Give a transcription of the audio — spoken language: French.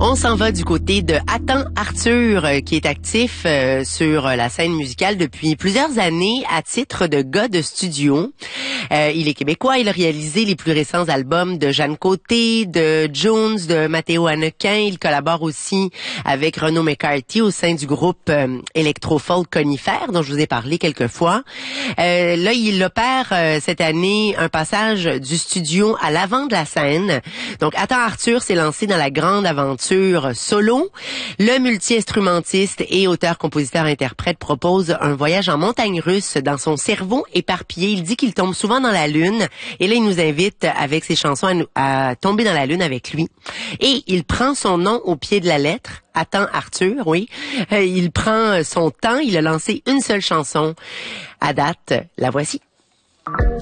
On s'en va du côté de Attends Arthur, qui est actif sur la scène musicale depuis plusieurs années à titre de gars de studio. Il est québécois, il a réalisé les plus récents albums de Jeanne Côté, de Jones, de Matteo Hannequin. Il collabore aussi avec Renaud McCarthy au sein du groupe électro-folk Conifère, dont je vous ai parlé quelques fois. Là, il opère cette année un passage du studio à l'avant de la scène. Donc, Attends Arthur s'est lancé dans la grande aventure solo. Le multi-instrumentiste et auteur-compositeur-interprète propose un voyage en montagne russe dans son cerveau éparpillé. Il dit qu'il tombe souvent dans la lune et là, il nous invite avec ses chansons à tomber dans la lune avec lui. Et il prend son nom au pied de la lettre. Attends Arthur, oui. Il prend son temps. Il a lancé une seule chanson. À date, la voici.